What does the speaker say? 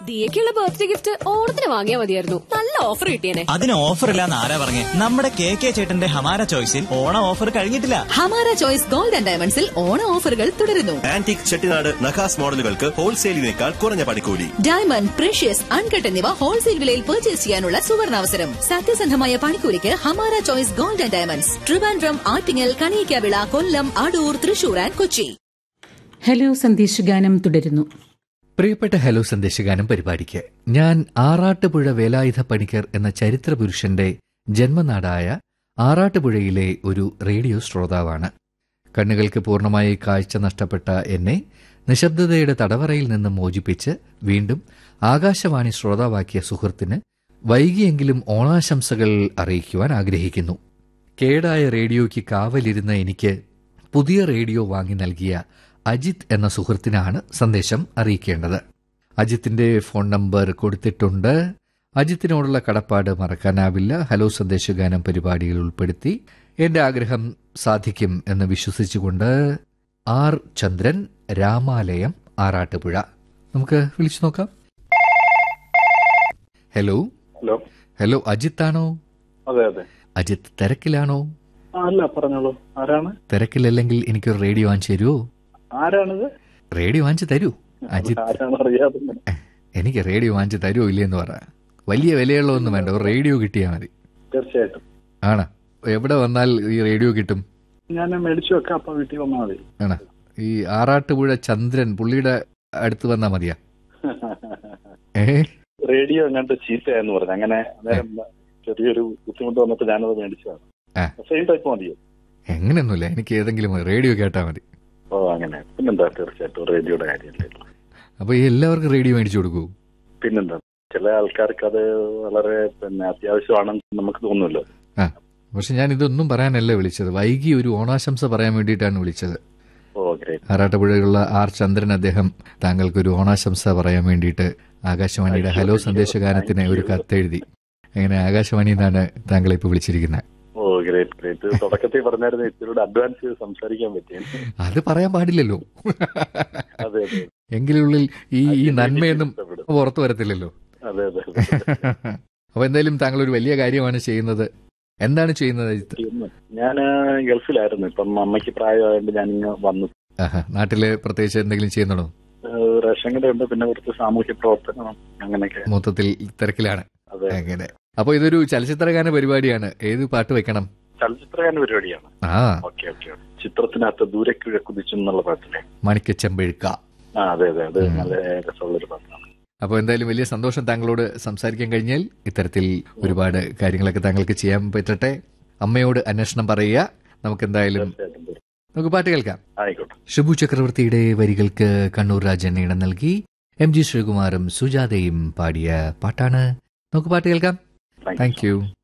ദിയക്കുള്ള birthday gift ഓണത്തിന് വാങ്ങിയാൽ മതിയായിരുന്നു. നല്ല ഓഫർ കിട്ടിയേനെ. അതിന് ഓഫർ ഇല്ലാന്ന് ആരാ പറഞ്ഞേ? നമ്മുടെ കെ ചേട്ടന്റെ ഹമാര ചോയ്സിൽ ഓണ ഓഫർ കഴിഞ്ഞിട്ടില്ല. ഹമാര ചോയ്സ് ഗോൾഡ് ആൻഡ് ഡയമണ്ട്സിൽ ഓണ ഓഫറുകൾ തുടരുന്നു. ആന്റിക് ചെട്ടിനാട് നഖാസ് മോഡലുകൾക്ക് ഹോൾസെയിലിനേക്കാൾ കുറഞ്ഞ പണിക്കൂലി. ഡയമണ്ട്, പ്രഷ്യസ്, അൺകട്ട് എന്നിവ ഹോൾസെയിൽ വിലയിൽ പർച്ചേസ് ചെയ്യാനുള്ള സുവർണാവസരം. സത്യസന്ധമായ പണിക്കൂലിക്ക് Hamara choice gold and diamonds, Trivandrum, Attingal, Kaliyakkavilai, Kollam, Adoor, Thrissur and Kochi. Hello സന്ദേശഗാനം തുടരുന്നു. പ്രിയപ്പെട്ട ഹലോ സന്ദേശഗാനം പരിപാടിക്ക് ഞാൻ ആറാട്ടുപുഴ വേലായുധ പണിക്കർ എന്ന ചരിത്ര പുരുഷന്റെ ജന്മനാടായ ആറാട്ടുപുഴയിലെ ഒരു റേഡിയോ ശ്രോതാവാണ്. കണ്ണുകൾക്ക് പൂർണ്ണമായി കാഴ്ച നഷ്ടപ്പെട്ട എന്നെ നിശബ്ദതയുടെ തടവറയിൽ നിന്ന് മോചിപ്പിച്ച് വീണ്ടും ആകാശവാണി ശ്രോതാവാക്കിയ സുഹൃത്തിന് വൈകിയെങ്കിലും ഓണാശംസകൾ അറിയിക്കുവാൻ ആഗ്രഹിക്കുന്നു. കേടായ റേഡിയോയ്ക്ക് കാവലിരുന്ന എനിക്ക് പുതിയ റേഡിയോ വാങ്ങി നൽകിയ അജിത് എന്ന സുഹൃത്തിനാണ് സന്ദേശം അറിയിക്കേണ്ടത്. അജിത്തിന്റെ ഫോൺ നമ്പർ കൊടുത്തിട്ടുണ്ട്. അജിത്തിനോടുള്ള കടപ്പാട് മറക്കാനാവില്ല. ഹലോ സന്ദേശഗാനം പരിപാടികൾ ഉൾപ്പെടുത്തി എന്റെ ആഗ്രഹം സാധിക്കും എന്ന് വിശ്വസിച്ചുകൊണ്ട് ആർ ചന്ദ്രൻ, രാമാലയം, ആറാട്ടുപുഴ. നമുക്ക് വിളിച്ചു നോക്കാം. Hello hello hello അജിത്താണോ? അതെ അതെ. അജിത്ത് തിരക്കിലാണോ? അല്ല, പറഞ്ഞോളൂ. ആരാണ്? തിരക്കിലല്ലെങ്കിൽ എനിക്കൊരു റേഡിയോ വാങ്ങിച്ചു തരുമോ? ആരാണിത്? റേഡിയോ വാങ്ങിച്ചു തരൂ അജിത്ത്. ആരാണ് അറിയാതെ? എനിക്ക് റേഡിയോ വാങ്ങിച്ചു തരുമോ ഇല്ലെന്ന് പറ. വലിയ വിലയുള്ളതൊന്നും വേണ്ട, ഒരു റേഡിയോ കിട്ടിയാൽ മതി. തീർച്ചയായിട്ടും. ആണ്. എവിടെ വന്നാൽ ഈ റേഡിയോ കിട്ടും? ഞാൻ മേടിച്ചു വെക്കാം, അപ്പൊ വീട്ടിൽ വന്നാൽ മതി. ആണ്. ഈ ആറാട്ടുപുഴ ചന്ദ്രൻ പുള്ളിയുടെ അടുത്ത് വന്നാൽ മതിയാ? റേഡിയോ എങ്ങാണ്ട് ചീത്തയെന്ന് പറഞ്ഞു. അങ്ങനെ ചെറിയൊരു ബുദ്ധിമുട്ട് വന്നപ്പോ ഞാനത് മേടിച്ചതാണ്. സെയിം ടൈപ്പ് മതിയോ? എങ്ങനെയൊന്നുമില്ല, എനിക്ക് ഏതെങ്കിലും റേഡിയോ കേട്ടാൽ മതി. ഓ, അങ്ങനെ. പിന്നെന്താ, തീർച്ചയായിട്ടും റേഡിയോയുടെ കാര്യമല്ലേ. അപ്പൊ എല്ലാവർക്കും റേഡിയോ മേടിച്ചു കൊടുക്കൂ? പിന്നെന്താ, ചില ആൾക്കാർക്ക് അത് വളരെ അത്യാവശ്യമാണെന്ന് നമുക്ക് തോന്നുമല്ലോ. പക്ഷെ ഞാൻ ഇതൊന്നും പറയാനല്ല വിളിച്ചത്. വൈകി ഒരു ഓണാശംസ പറയാൻ വേണ്ടിയിട്ടാണ് വിളിച്ചത്. ആറാട്ടുപുഴയുള്ള ആർ ചന്ദ്രൻ, അദ്ദേഹം താങ്കൾക്കൊരു ഓണാശംസ പറയാൻ വേണ്ടിയിട്ട് ആകാശവാണിയുടെ ഹലോ സന്ദേശഗാനത്തിന് ഒരു കത്തെഴുതി. അങ്ങനെ ആകാശവാണിയിൽ നിന്നാണ് താങ്കളെ ഇപ്പൊ വിളിച്ചിരിക്കുന്നത്. ഓ, ഗ്രേറ്റ് ഗ്രേറ്റ്. തുടക്കത്തിൽ പറഞ്ഞായിരുന്നു ഇത്തിരി അഡ്വാൻസ് സംസാരിക്കാൻ പറ്റിയ. അത് പറയാൻ പാടില്ലല്ലോ. അതെ അതെ. എങ്കിലുള്ളിൽ ഈ നന്മയൊന്നും പുറത്തു വരത്തില്ലല്ലോ. അതെ അതെ. അപ്പൊ എന്തായാലും താങ്കൾ ഒരു വലിയ കാര്യമാണ് ചെയ്യുന്നത്. എന്താണ് ചെയ്യുന്നത് അജിത്ത്? ഞാൻ ഗൾഫിലായിരുന്നു. ഇപ്പം അമ്മയ്ക്ക് പ്രായമായതുകൊണ്ട് ഞാനിങ്ങ് വന്നു. നാട്ടില് പ്രത്യേകിച്ച് എന്തെങ്കിലും ചെയ്യുന്നുണ്ടോ? റേഷൻ കടയുണ്ട്, പിന്നെ കുറച്ച് സാമൂഹ്യ പ്രവർത്തനം, അങ്ങനെയൊക്കെ. മൊത്തത്തിൽ തിരക്കിലാണ്. അങ്ങനെ. അപ്പൊ ഇതൊരു ചലച്ചിത്രഗാന പരിപാടിയാണ്. ഏത് പാട്ട് വെക്കണം? ചലച്ചിത്രഗാന പരിപാടിയാണ്. Okay okay. ചിത്രത്തിനകത്ത് ദൂരക്കിഴ കുതിച്ചു എന്നുള്ള പാട്ടില്ലേ, മണിക്കച്ചെമ്പഴുക്ക. അതെ അതെ, അത് നല്ല രസമുള്ളൊരു പാട്ടാണ്. അപ്പോൾ എന്തായാലും വലിയ സന്തോഷം താങ്കളോട് സംസാരിക്കാൻ കഴിഞ്ഞാൽ. ഇത്തരത്തിൽ ഒരുപാട് കാര്യങ്ങളൊക്കെ താങ്കൾക്ക് ചെയ്യാൻ പറ്റട്ടെ. അമ്മയോട് അന്വേഷണം പറയുക. നമുക്ക് എന്തായാലും നമുക്ക് പാട്ട് കേൾക്കാം. ആയിക്കോട്ടെ. ഷിബു ചക്രവർത്തിയുടെ വരികൾക്ക് കണ്ണൂർ രാജൻ ഇടം നൽകി എം ജി ശ്രീകുമാറും സുജാതയും പാടിയ പാട്ടാണ്. നമുക്ക് പാട്ട് കേൾക്കാം. Thank you.